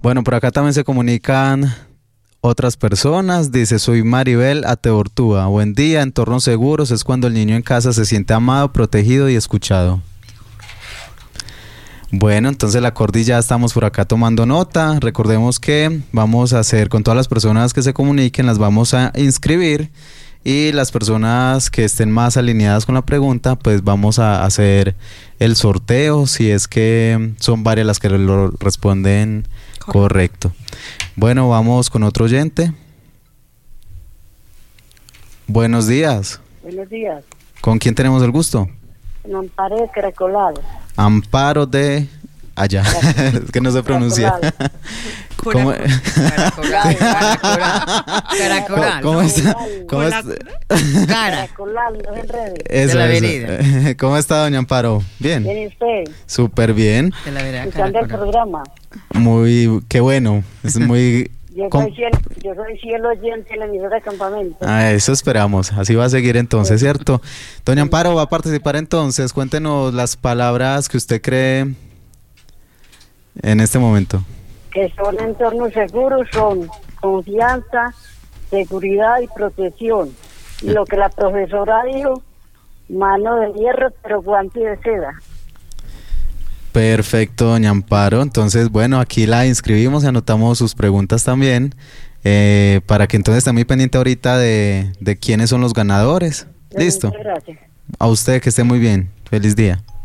Bueno, por acá también se comunican otras personas. Dice, soy Maribel Ateortúa. Buen día, entornos seguros es cuando el niño en casa se siente amado, protegido y escuchado. Bueno, entonces la Cordi ya estamos por acá tomando nota. Recordemos que vamos a hacer con todas las personas que se comuniquen, las vamos a inscribir. Y las personas que estén más alineadas con la pregunta, pues vamos a hacer el sorteo si es que son varias las que lo responden correcto. Bueno, vamos con otro oyente. Buenos días. Buenos días. ¿Con quién tenemos el gusto? En Amparo de Caracolado. Amparo de allá. Es que no se pronuncia. ¿Cómo? Caracolal. ¿Cómo está? Caracolal, no se enrede. Eso, De la eso. avenida. ¿Cómo está, doña Amparo? Bien. ¿Viene usted? Súper bien. De la vereda Escuchando el Caracolal. programa. Muy, qué bueno. Es muy... Yo soy fiel oyente en la emisora de campamento. Eso esperamos. Así va a seguir entonces, ¿cierto? Doña Amparo va a participar entonces. Cuéntenos las palabras que usted cree en este momento. Que son entornos seguros, son confianza, seguridad y protección. Y lo que la profesora dijo, mano de hierro, pero guante de seda. Perfecto, doña Amparo. Entonces, bueno, aquí la inscribimos y anotamos sus preguntas también, para que entonces esté muy pendiente ahorita de quiénes son los ganadores. Listo. Muchas gracias. A usted, que esté muy bien. Feliz día.